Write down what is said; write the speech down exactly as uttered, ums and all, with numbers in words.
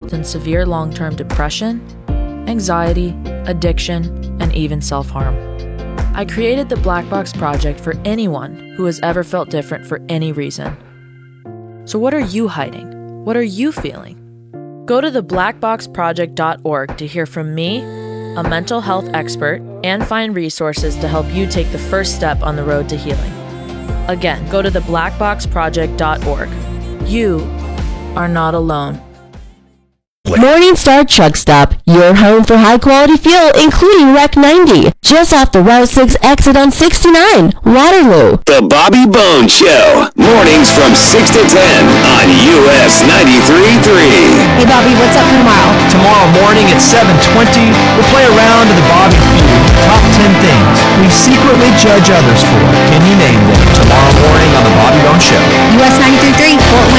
in severe long-term depression, anxiety, addiction, and even self-harm. I created the Black Box Project for anyone who has ever felt different for any reason. So what are you hiding? What are you feeling? Go to the black box project dot org to hear from me, a mental health expert, and find resources to help you take the first step on the road to healing. Again, go to the black box project dot org. You are not alone. Morningstar Truck Stop, your home for high-quality fuel, including R E C ninety, just off the Route six exit on sixty-nine, Waterloo. The Bobby Bones Show, mornings from six to ten on U S ninety-three point three. Hey, Bobby, what's up for tomorrow? Tomorrow morning at seven twenty, we'll play a round of the Bobby Feud Top ten Things we secretly judge others for. Can you name them? Tomorrow morning on the Bobby Bones Show. U S ninety-three point three, Fort Wayne.